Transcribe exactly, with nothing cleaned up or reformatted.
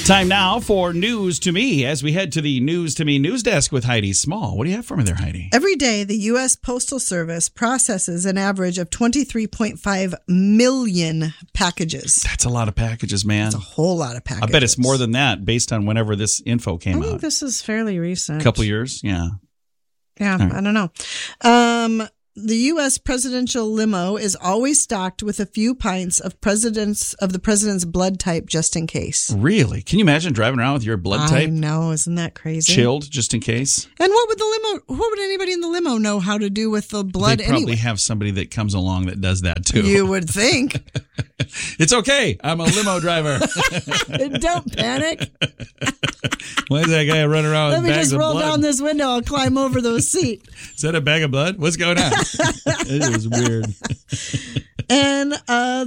Time now for News to Me as we head to the News to Me news desk with Heidi Small. What do you have for me there, Heidi? Every day, the U S Postal Service processes an average of twenty-three point five million packages. That's a lot of packages, man. That's a whole lot of packages. I bet it's more than that based on whenever this info came I out. think this is fairly recent. A couple years, yeah. Yeah, right. I don't know. Um, the U S presidential limo is always stocked with a few pints of president's of the president's blood type just in case. Really? Can you imagine driving around with your blood type? I know, isn't that crazy? Chilled just in case? And what would the limo, what would anybody in the limo know how to do with the blood They probably anyway? have somebody that comes along that does that too. You would think. It's okay. I'm a limo driver. Don't panic. Why is that guy running around with Let me bags just of roll blood? down this window. I'll climb over the seat. Is that a bag of blood? What's going on? It was weird. And uh